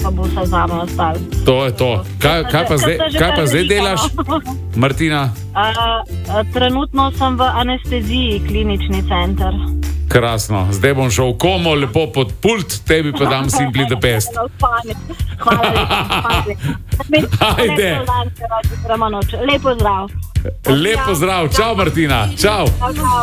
pa bo vse zame ostalo. To je to. Kaj pa zdaj delaš, Martina? Trenutno sem v anesteziji, klinični center. Krasno. Zdaj bom šel komo lepo pod pult, tebi pa dam Simply the Best. Hvala lepa. Ajde. Lepo zdrav. Lepo zdrav. Čau, Martina. Čau.